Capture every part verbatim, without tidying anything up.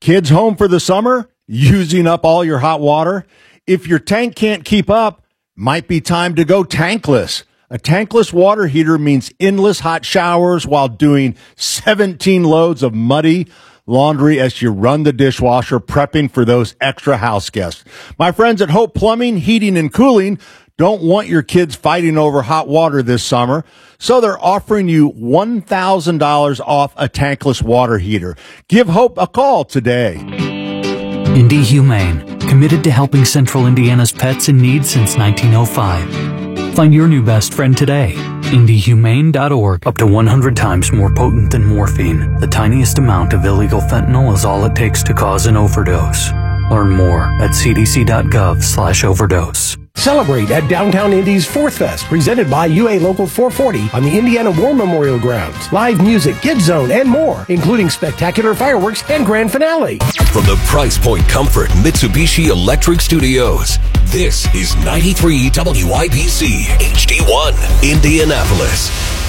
Kids home for the summer? Using up all your hot water? If your tank can't keep up, might be time to go tankless. A tankless water heater means endless hot showers while doing seventeen loads of muddy laundry as you run the dishwasher, prepping for those extra house guests. My friends at Hope Plumbing, Heating, and Cooling don't want your kids fighting over hot water this summer, so they're offering you one thousand dollars off a tankless water heater. Give Hope a call today. Indy Humane, committed to helping Central Indiana's pets in need since nineteen oh five. Find your new best friend today. Indy Humane dot org. Up to one hundred times more potent than morphine, the tiniest amount of illegal fentanyl is all it takes to cause an overdose. Learn more at c d c dot gov slash overdose. Celebrate at Downtown Indy's Fourth Fest, presented by U A Local four forty on the Indiana War Memorial Grounds. Live music, Kids Zone, and more, including spectacular fireworks and grand finale. From the Price Point Comfort Mitsubishi Electric Studios, this is ninety-three W I B C H D one, Indianapolis.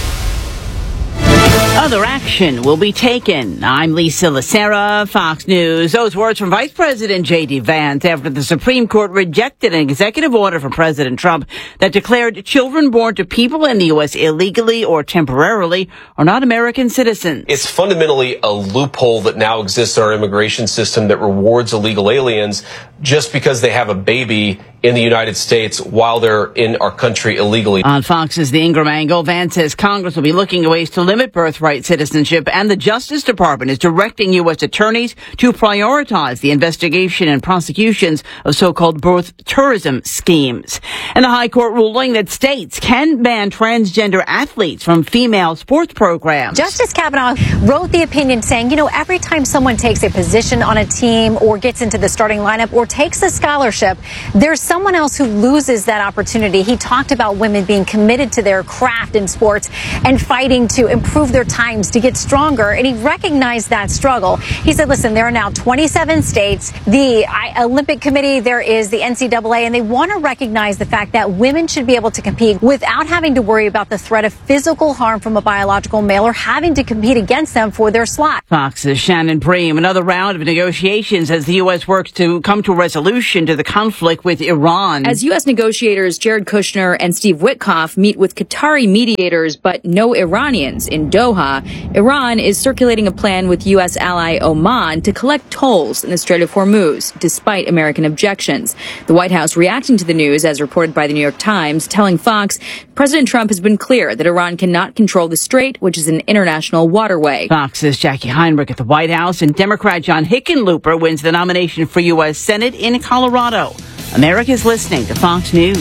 Other action will be taken. I'm Lisa Lacera, Fox News. Those words from Vice President J D. Vance after the Supreme Court rejected an executive order from President Trump that declared children born to people in the U S illegally or temporarily are not American citizens. It's fundamentally a loophole that now exists in our immigration system that rewards illegal aliens just because they have a baby in the United States while they're in our country illegally. On Fox's The Ingram Angle, Vance says Congress will be looking at ways to limit birthright citizenship, and the Justice Department is directing U S attorneys to prioritize the investigation and prosecutions of so-called birth tourism schemes. And the High Court ruling that states can ban transgender athletes from female sports programs. Justice Kavanaugh wrote the opinion saying, you know, every time someone takes a position on a team or gets into the starting lineup or takes a scholarship, there's someone else who loses that opportunity. He talked about women being committed to their craft in sports and fighting to improve their times to get stronger, and he recognized that struggle. He said, listen, there are now twenty-seven states, the Olympic Committee, there is the N C double A, and they want to recognize the fact that women should be able to compete without having to worry about the threat of physical harm from a biological male or having to compete against them for their slot. Fox's Shannon Bream. Another round of negotiations as the U S works to come to a resolution to the conflict with Iran. As U S negotiators Jared Kushner and Steve Witkoff meet with Qatari mediators but no Iranians in Doha, Iran is circulating a plan with U S ally Oman to collect tolls in the Strait of Hormuz, despite American objections. The White House reacting to the news, as reported by the New York Times, telling Fox President Trump has been clear that Iran cannot control the strait, which is an international waterway. Fox's Jackie Heinrich at the White House, and Democrat John Hickenlooper wins the nomination for U S Senate in Colorado. America's listening to Fox News.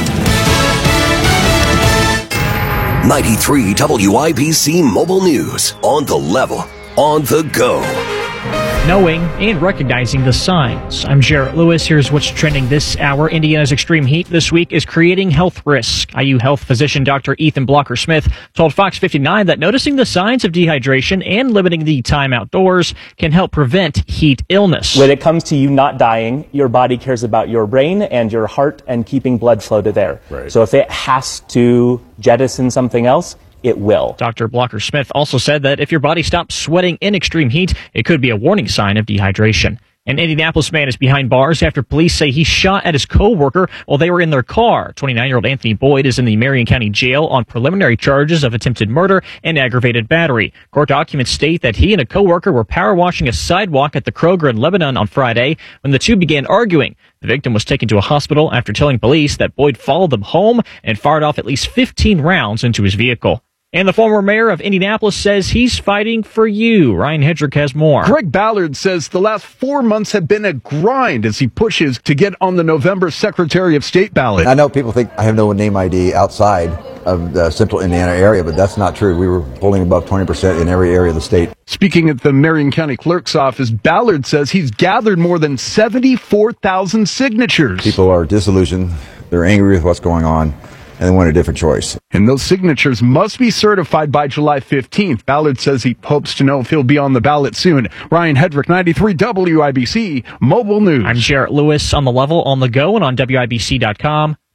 ninety-three W I B C Mobile News. On the level, on the go. Knowing and recognizing the signs. I'm Jarrett Lewis. Here's what's trending this hour. Indiana's extreme heat this week is creating health risk. I U health physician Doctor Ethan Blocker-Smith told Fox fifty-nine that noticing the signs of dehydration and limiting the time outdoors can help prevent heat illness. When it comes to you not dying, your body cares about your brain and your heart and keeping blood flow to there. Right. So if it has to jettison something else, it will. Doctor Blocker-Smith also said that if your body stops sweating in extreme heat, it could be a warning sign of dehydration. An Indianapolis man is behind bars after police say he shot at his co-worker while they were in their car. twenty-nine-year-old Anthony Boyd is in the Marion County Jail on preliminary charges of attempted murder and aggravated battery. Court documents state that he and a co-worker were power washing a sidewalk at the Kroger in Lebanon on Friday when the two began arguing. The victim was taken to a hospital after telling police that Boyd followed them home and fired off at least fifteen rounds into his vehicle. And the former mayor of Indianapolis says he's fighting for you. Ryan Hedrick has more. Greg Ballard says the last four months have been a grind as he pushes to get on the November Secretary of State ballot. I know people think I have no name I D outside of the central Indiana area, but that's not true. We were polling above twenty percent in every area of the state. Speaking at the Marion County Clerk's office, Ballard says he's gathered more than seventy-four thousand signatures. People are disillusioned. They're angry with what's going on, and they want a different choice. And those signatures must be certified by July fifteenth. Ballard says he hopes to know if he'll be on the ballot soon. Ryan Hedrick, ninety-three W I B C Mobile News. I'm Jarrett Lewis. On the level, on the go, and on W I B C dot com.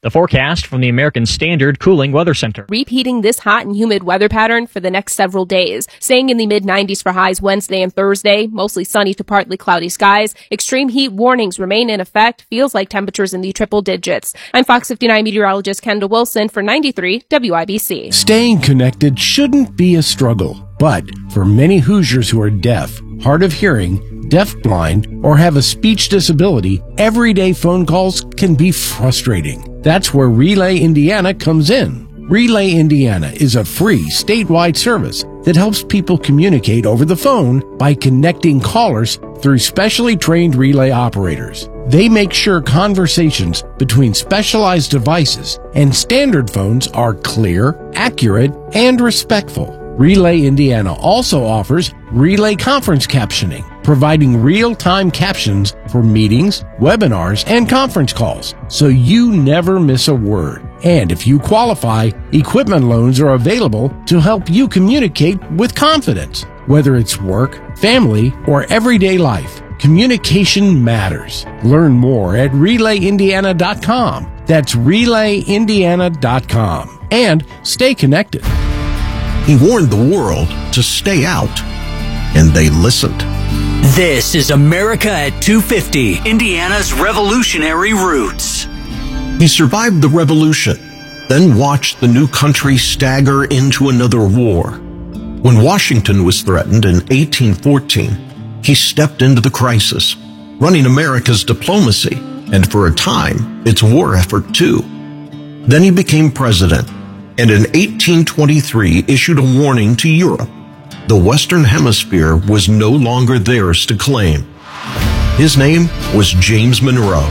The forecast from the American Standard Cooling Weather Center. Repeating this hot and humid weather pattern for the next several days. Staying in the mid nineties for highs Wednesday and Thursday. Mostly sunny to partly cloudy skies. Extreme heat warnings remain in effect. Feels like temperatures in the triple digits. I'm Fox fifty-nine meteorologist Kendall Wilson for ninety-three W I B C. Staying connected shouldn't be a struggle, but for many Hoosiers who are deaf, hard of hearing, deafblind, or have a speech disability, everyday phone calls can be frustrating. That's where Relay Indiana comes in. Relay Indiana is a free statewide service that helps people communicate over the phone by connecting callers through specially trained relay operators. They make sure conversations between specialized devices and standard phones are clear, accurate, and respectful. Relay Indiana also offers relay conference captioning, providing real-time captions for meetings, webinars, and conference calls, so you never miss a word. And if you qualify, equipment loans are available to help you communicate with confidence. Whether it's work, family, or everyday life, communication matters. Learn more at relay indiana dot com. That's relay indiana dot com. And stay connected. He warned the world to stay out, and they listened. This is America at two fifty, Indiana's revolutionary roots. He survived the revolution, then watched the new country stagger into another war. When Washington was threatened in eighteen fourteen, he stepped into the crisis, running America's diplomacy, and for a time, its war effort too. Then he became president, and in eighteen twenty-three issued a warning to Europe. The Western Hemisphere was no longer theirs to claim. His name was James Monroe.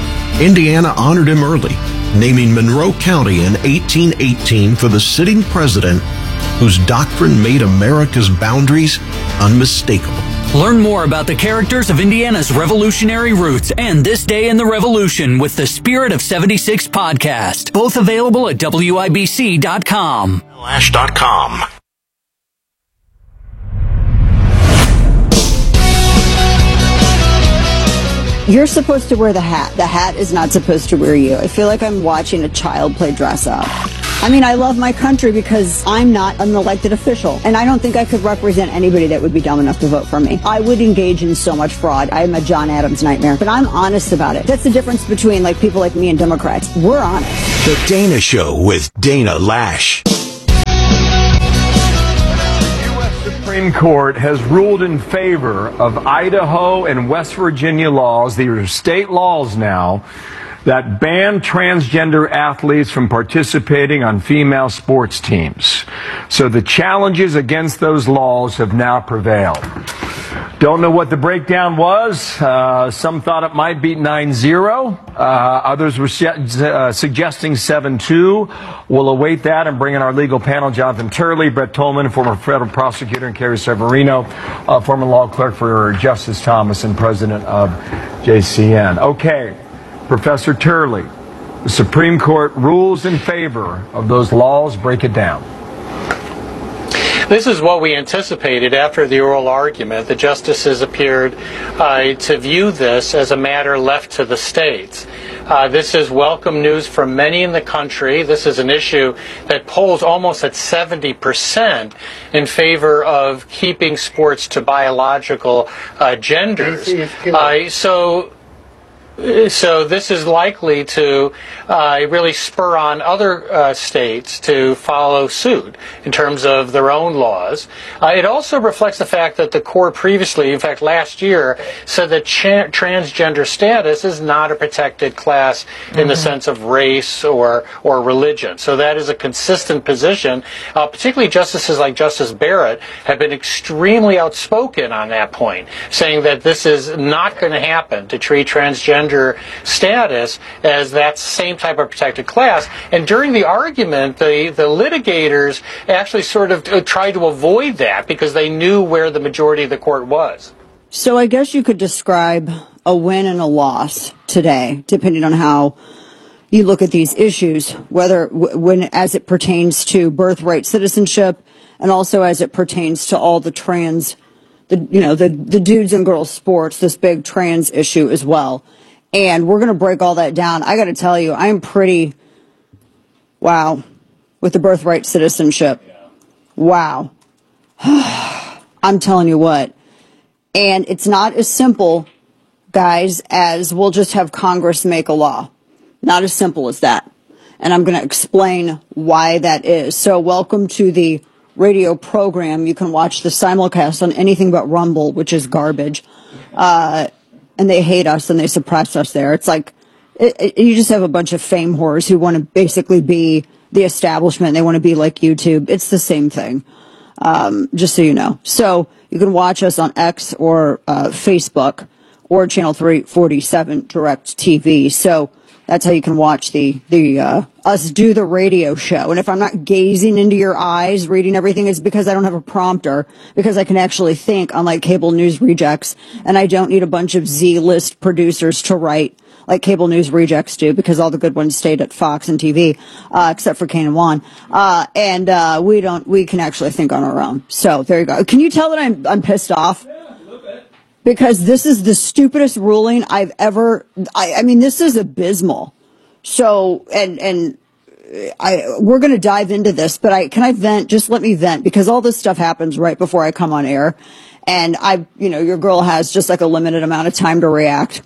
Indiana honored him early, naming Monroe County in eighteen eighteen for the sitting president whose doctrine made America's boundaries unmistakable. Learn more about the characters of Indiana's revolutionary roots and This Day in the Revolution with the Spirit of seventy-six podcast. Both available at W I B C dot com. Lash dot com. You're supposed to wear the hat. The hat is not supposed to wear you. I feel like I'm watching a child play dress up. I mean, I love my country because I'm not an elected official, and I don't think I could represent anybody that would be dumb enough to vote for me. I would engage in so much fraud. I'm a John Adams nightmare, but I'm honest about it. That's the difference between like people like me and Democrats. We're honest. The Dana Show with Dana Lash. Supreme Court has ruled in favor of Idaho and West Virginia laws, these are state laws now, that ban transgender athletes from participating on female sports teams. So the challenges against those laws have now prevailed. Don't know what the breakdown was. Uh, some thought it might be nine zero. Uh, others were su- uh, suggesting seven two. We'll await that and bring in our legal panel, Jonathan Turley, Brett Tolman, former federal prosecutor, and Carrie Severino, uh, former law clerk for Justice Thomas and president of J C N. Okay, Professor Turley, the Supreme Court rules in favor of those laws. Break it down. This is what we anticipated after the oral argument. The justices appeared uh, to view this as a matter left to the states. Uh, this is welcome news for many in the country. This is an issue that polls almost at seventy percent in favor of keeping sports to biological uh, genders. Uh, so. So this is likely to uh, really spur on other uh, states to follow suit in terms of their own laws. Uh, it also reflects the fact that the court previously, in fact last year, said that cha- transgender status is not a protected class in mm-hmm. the sense of race or or religion. So that is a consistent position. Uh, particularly justices like Justice Barrett have been extremely outspoken on that point, saying that this is not going to happen to treat transgender status as that same type of protected class. And during the argument, the, the litigators actually sort of tried to avoid that because they knew where the majority of the court was. So I guess you could describe a win and a loss today, depending on how you look at these issues, whether when as it pertains to birthright citizenship and also as it pertains to all the trans, the you know, the, the dudes and girls sports, this big trans issue as well. And we're going to break all that down. I got to tell you, I'm pretty Wow. With the birthright citizenship. Wow. I'm telling you what. And it's not as simple, guys, as we'll just have Congress make a law. Not as simple as that. And I'm going to explain why that is. So welcome to the radio program. You can watch the simulcast on anything but Rumble, which is garbage. Uh, and they hate us and they suppress us there. It's like, it, it, you just have a bunch of fame whores who want to basically be the establishment. They want to be like YouTube. It's the same thing. Um, just so you know. So you can watch us on X or uh, Facebook or Channel three forty-seven Direct T V. So that's how you can watch the the uh, us do the radio show. And if I'm not gazing into your eyes, reading everything, it's because I don't have a prompter, because I can actually think, unlike cable news rejects, and I don't need a bunch of Z-list producers to write like cable news rejects do, because all the good ones stayed at Fox and T V, uh, except for Kane and Juan. Uh, and, uh, we don't, we can actually think on our own. So there you go. Can you tell that I'm, I'm pissed off? Yeah, a little bit. Because this is the stupidest ruling I've ever, I, I mean, this is abysmal. So, and, and, I, we're going to dive into this, but I, can I vent? Just let me vent, because all this stuff happens right before I come on air. And I, you know, your girl has just like a limited amount of time to react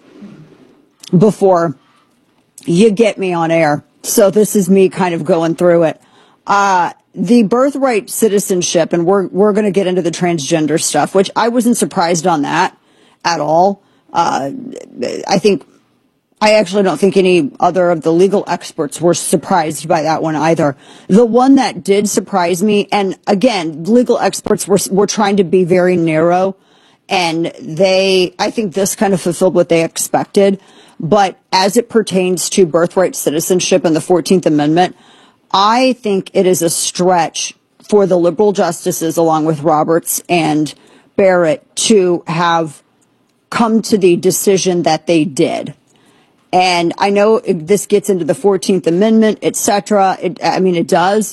before you get me on air. So this is me kind of going through it. Uh, the birthright citizenship, and we're, we're going to get into the transgender stuff, which I wasn't surprised on that at all. Uh, I think, I actually don't think any other of the legal experts were surprised by that one either. The one that did surprise me, and again, legal experts were, were trying to be very narrow, and they, I think this kind of fulfilled what they expected. But as it pertains to birthright citizenship and the fourteenth Amendment, I think it is a stretch for the liberal justices, along with Roberts and Barrett, to have come to the decision that they did. And I know it, this gets into the fourteenth Amendment, et cetera. It, I mean, it does.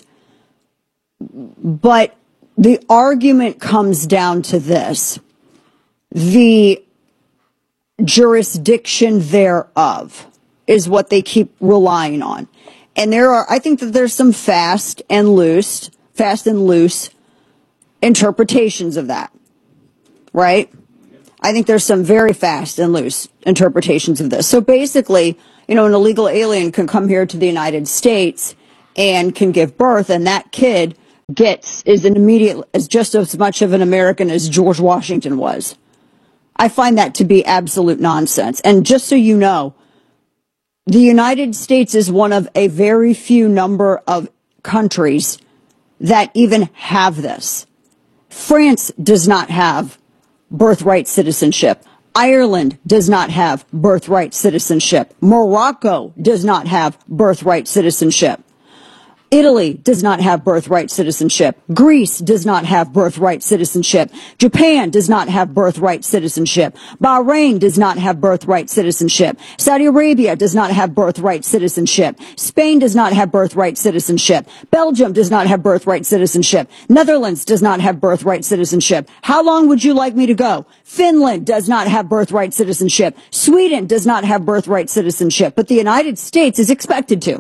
But the argument comes down to this. The jurisdiction thereof is what they keep relying on. And there are, I think that there's some fast and loose, fast and loose interpretations of that, right? I think there's some very fast and loose interpretations of this. So basically, you know, an illegal alien can come here to the United States and can give birth, and that kid gets, is an immediate, is just as much of an American as George Washington was. I find that to be absolute nonsense. And just so you know, the United States is one of a very few number of countries that even have this. France does not have birthright citizenship. Ireland does not have birthright citizenship. Morocco does not have birthright citizenship. Italy does not have birthright citizenship. Greece does not have birthright citizenship. Japan does not have birthright citizenship. Bahrain does not have birthright citizenship. Saudi Arabia does not have birthright citizenship. Spain does not have birthright citizenship. Belgium does not have birthright citizenship. Netherlands does not have birthright citizenship. How long would you like me to go? Finland does not have birthright citizenship. Sweden does not have birthright citizenship, but the United States is expected to.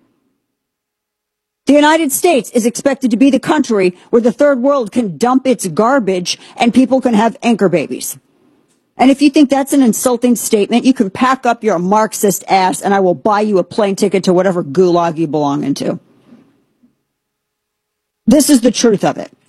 The United States is expected to be the country where the third world can dump its garbage and people can have anchor babies. And if you think that's an insulting statement, you can pack up your Marxist ass and I will buy you a plane ticket to whatever gulag you belong into. This is the truth of it.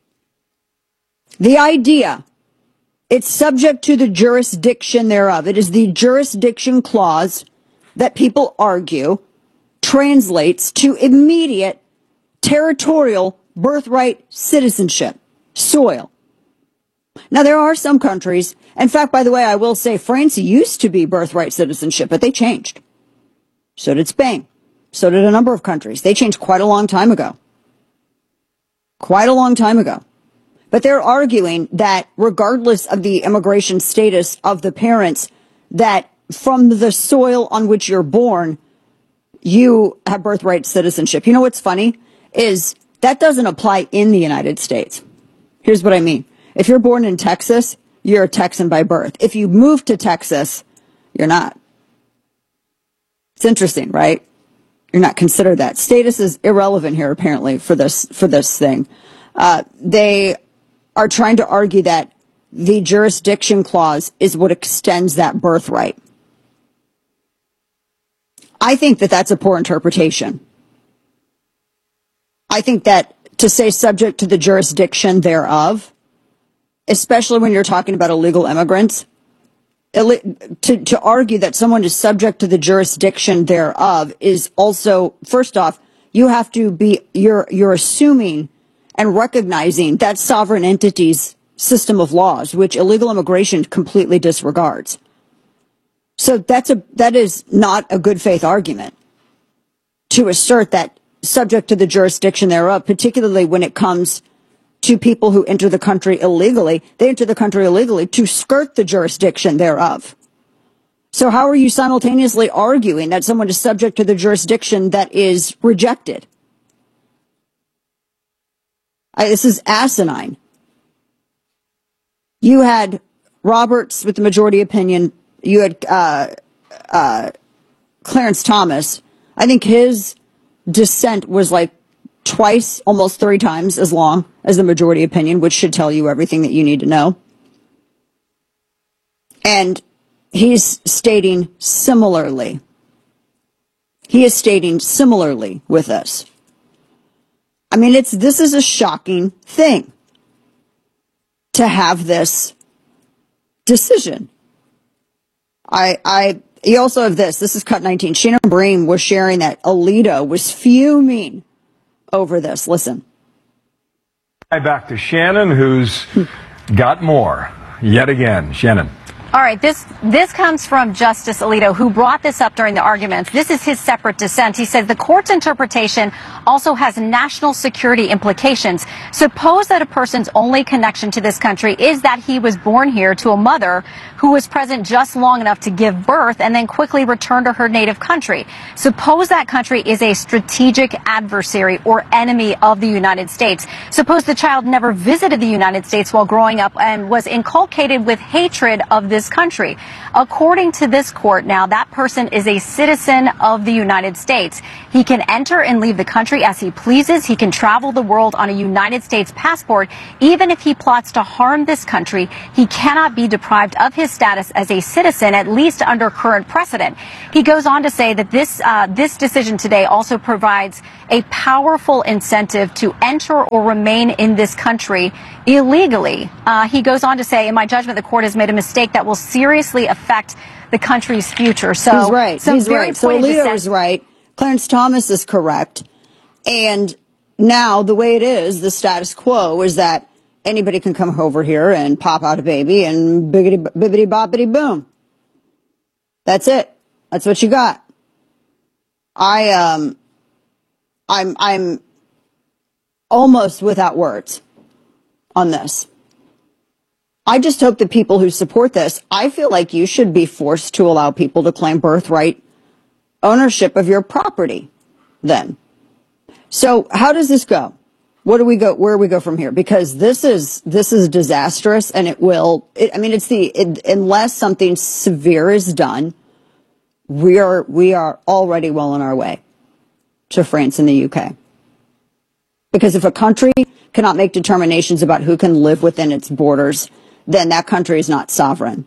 The idea, it's subject to the jurisdiction thereof. It is the jurisdiction clause that people argue translates to immediate territorial birthright citizenship, soil. Now, there are some countries, in fact, by the way, I will say France used to be birthright citizenship, but they changed. So did Spain. So did a number of countries. They changed quite a long time ago. Quite a long time ago. But they're arguing that regardless of the immigration status of the parents, that from the soil on which you're born, you have birthright citizenship. You know what's funny is that doesn't apply in the United States. Here's what I mean. If you're born in Texas, you're a Texan by birth. If you move to Texas, you're not. It's interesting, right? you're not considered that. Status is irrelevant here, apparently, for this for this thing. Uh, they are trying to argue that the jurisdiction clause is what extends that birthright. I think that that's a poor interpretation. I think that to say subject to the jurisdiction thereof, especially when you're talking about illegal immigrants, to, to argue that someone is subject to the jurisdiction thereof is also, first off, you have to be, you're, you're assuming and recognizing that sovereign entity's system of laws, which illegal immigration completely disregards. So that's a, that is not a good faith argument to assert that subject to the jurisdiction thereof, particularly when it comes to people who enter the country illegally. They enter the country illegally to skirt the jurisdiction thereof. So how are you simultaneously arguing that someone is subject to the jurisdiction that is rejected? I, this is asinine. You had Roberts with the majority opinion. You had uh, uh, Clarence Thomas. I think his dissent was like twice, almost three times as long as the majority opinion, which should tell you everything that you need to know. And he's stating similarly. He is stating similarly with us. I mean, it's this is a shocking thing to have this decision. I, I, you also have this. This is Cut nineteen. Shannon Bream was sharing that Alito was fuming over this. Listen. Back to Shannon, who's got more yet again. Shannon. All right, this this comes from Justice Alito, who brought this up during the arguments. This is his separate dissent. He says the court's interpretation also has national security implications. Suppose that a person's only connection to this country is that he was born here to a mother who was present just long enough to give birth and then quickly return to her native country. Suppose that country is a strategic adversary or enemy of the United States. Suppose the child never visited the United States while growing up and was inculcated with hatred of this country. According to this court now, that person is a citizen of the United States. He can enter and leave the country as he pleases. He can travel the world on a United States passport. Even if he plots to harm this country, he cannot be deprived of his status as a citizen, at least under current precedent. He goes on to say that this uh, this decision today also provides a powerful incentive to enter or remain in this country illegally. Uh, he goes on to say, in my judgment, the court has made a mistake that will seriously affect the country's future. So he's right. So he's right. So Alito is right. Clarence Thomas is correct. And now the way it is, the status quo is that anybody can come over here and pop out a baby and biggity, bibbity boppity boom. That's it. That's what you got. I, um, I'm, I'm almost without words on this. I just hope that people who support this, I feel like you should be forced to allow people to claim birthright ownership of your property then. So how does this go? What do we go, where do we go from here? Because this is, this is disastrous, and it will, it, I mean, it's the, it, unless something severe is done, we are, we are already well on our way to France and the U K. Because if a country cannot make determinations about who can live within its borders, then that country is not sovereign.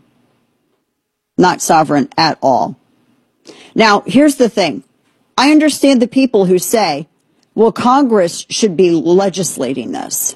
Not sovereign at all. Now, here's the thing. I understand the people who say, well, Congress should be legislating this.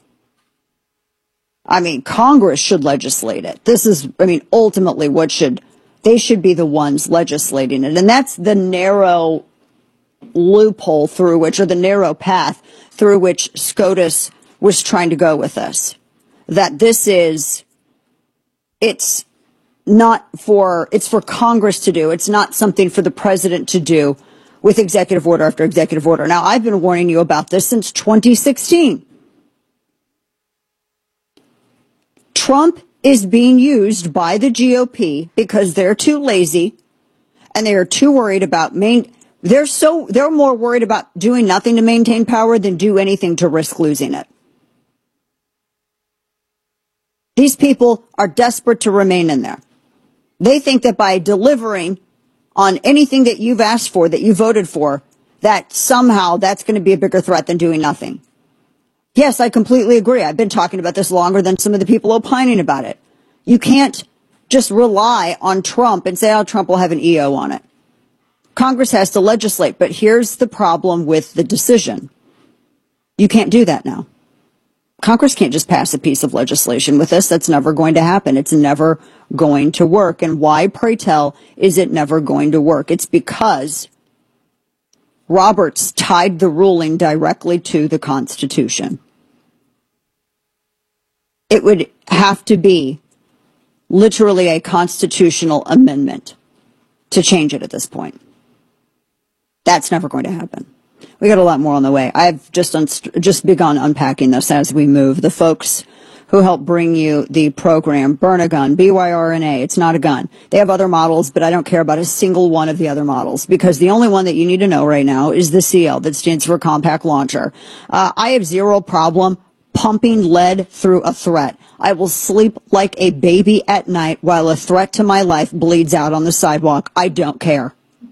I mean, Congress should legislate it. This is, I mean, ultimately what should, they should be the ones legislating it. And that's the narrow loophole through which, or the narrow path through which SCOTUS was trying to go with this. That this is, it's not for, it's for Congress to do. It's not something for the president to do with executive order after executive order. Now, I've been warning you about this since twenty sixteen. Trump is being used by the G O P because they're too lazy and they are too worried about main, they're so, they're more worried about doing nothing to maintain power than do anything to risk losing it. These people are desperate to remain in there. They think that by delivering on anything that you've asked for, that you voted for, that somehow that's going to be a bigger threat than doing nothing. Yes, I completely agree. I've been talking about this longer than some of the people opining about it. You can't just rely on Trump and say, oh, Trump will have an E O on it. Congress has to legislate, but here's the problem with the decision. You can't do that now. Congress can't just pass a piece of legislation with this. That's never going to happen. It's never going to work. And why, pray tell, is it never going to work? It's because Roberts tied the ruling directly to the Constitution. It would have to be literally a constitutional amendment to change it at this point. That's never going to happen. We got a lot more on the way. I've just unst- just begun unpacking this as we move. The folks who help bring you the program, Burnagun, B Y R N A, it's not a gun. They have other models, but I don't care about a single one of the other models because the only one that you need to know right now is the C L, that stands for Compact Launcher. Uh, I have zero problem pumping lead through a threat. I will sleep like a baby at night while a threat to my life bleeds out on the sidewalk. I don't care.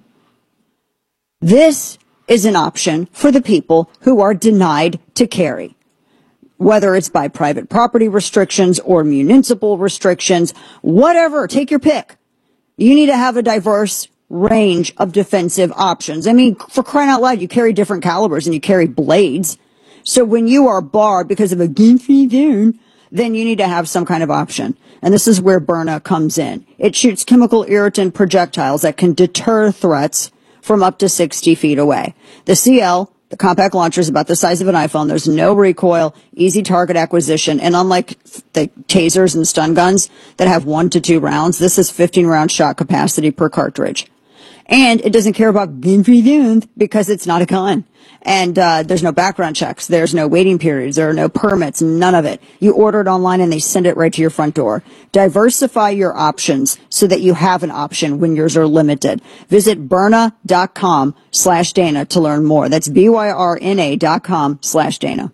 This is an option for the people who are denied to carry, whether it's by private property restrictions or municipal restrictions, whatever, take your pick. You need to have a diverse range of defensive options. I mean, for crying out loud, you carry different calibers and you carry blades. So when you are barred because of a goofy down, then you need to have some kind of option. And this is where Byrna comes in. It shoots chemical irritant projectiles that can deter threats from up to sixty feet away. The C L, the compact launcher, is about the size of an iPhone. There's no recoil, easy target acquisition, and unlike the tasers and stun guns that have one to two rounds, this is fifteen round shot capacity per cartridge. And it doesn't care about because it's not a gun. And uh, there's no background checks. There's no waiting periods. There are no permits. None of it. You order it online and they send it right to your front door. Diversify your options so that you have an option when yours are limited. Visit Byrna.com slash Dana to learn more. That's B-Y-R-N-A dot com slash Dana.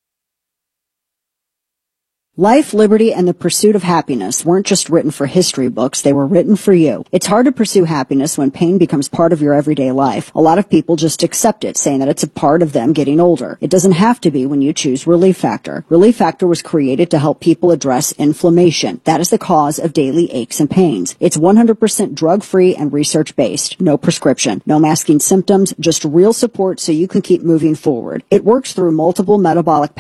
Life, liberty, and the pursuit of happiness weren't just written for history books, they were written for you. It's hard to pursue happiness when pain becomes part of your everyday life. A lot of people just accept it, saying that it's a part of them getting older. It doesn't have to be when you choose Relief Factor. Relief Factor was created to help people address inflammation. That is the cause of daily aches and pains. It's one hundred percent drug-free and research-based. No prescription, no masking symptoms, just real support so you can keep moving forward. It works through multiple metabolic